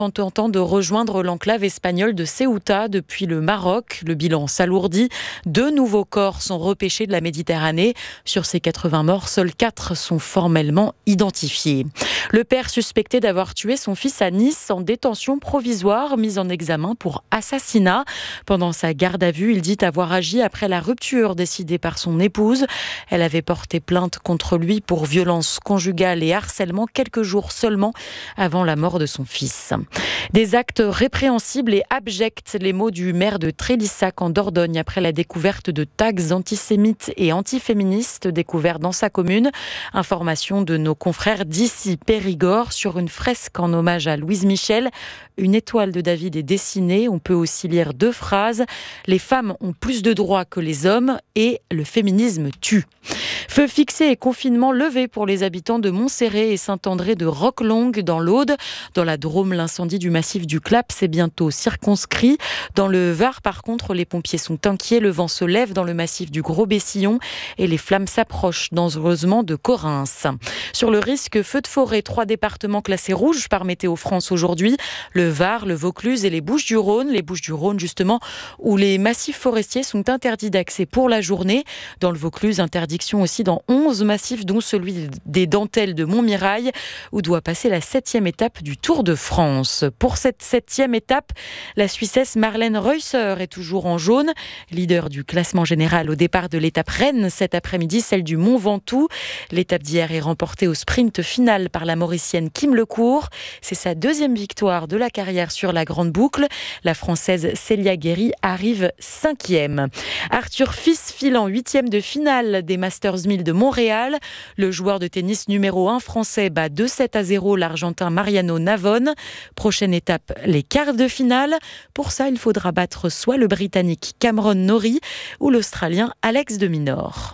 en tentant de rejoindre l'enclave espagnole de Ceuta depuis le Maroc. Le bilan s'alourdit. 2 nouveaux corps sont repêchés de la Méditerranée. Sur ces 80 morts, seuls 4 sont formellement identifiés. Le père suspecté d'avoir tué son fils à Nice en détention provisoire, mis en examen pour assassinat. Pendant sa garde à vue, il dit avoir agi après la rupture décidée par son épouse. Elle avait porté plainte contre lui pour violence conjugale et harcèlement quelques jours seulement avant la mort de son fils. Des actes répréhensibles et abjects, les mots du maire de Trélissac en Dordogne après la découverte de tags antisémites et antiféministes découverts dans sa commune. Information de nos confrères d'ici Périgord sur une fresque en hommage à Louise Michel. Une étoile de David est dessinée. On peut aussi lire 2 phrases. Les femmes ont plus de droits que les hommes et le féminisme tue. Feu fixé et confinement levé pour les habitants de Montserré et Saint-André de Roquelongue dans l'Aude. Dans la Drôme, l'incendie du massif du Clap s'est bientôt circonscrit. Dans le Var, par contre, les pompiers sont inquiets. Le vent se lève dans le massif du Gros-Bessillon et les flammes s'approchent dangereusement de Corrins. Sur le risque feu de forêt, 3 départements classés rouges par Météo France aujourd'hui. Le Var, le Vaucluse et les Bouches-du-Rhône. Les Bouches-du-Rhône, justement, où les massifs forestiers sont interdits d'accès pour la journée. Dans le Vaucluse, interdiction aussi dans 11 massifs, dont celui des Dentelles de Montmirail, où doit passer la 7e étape du Tour de France. Pour cette 7e étape, la Suissesse Marlène Reusser est toujours en jaune, leader du classement général au départ de l'étape Rennes cet après-midi, celle du Mont Ventoux. L'étape d'hier est remportée au sprint final par la Mauricienne Kim Lecourt. C'est sa 2e victoire de la carrière sur la grande boucle. La Française Célia Guéry arrive 5e. Arthur Fils file en 8e de finale des Masters 1000 de Montréal. Le joueur de tennis numéro 1 français bat 2-7-0 l'Argentin Mariano Navone. Prochaine étape, les quarts de finale. Pour ça, il faudra battre soit le Britannique Cameron Norrie ou l'Australien Alex de Minaur.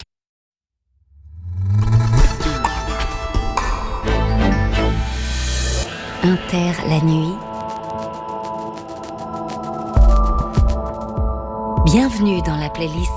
Inter la nuit. Bienvenue dans la playlist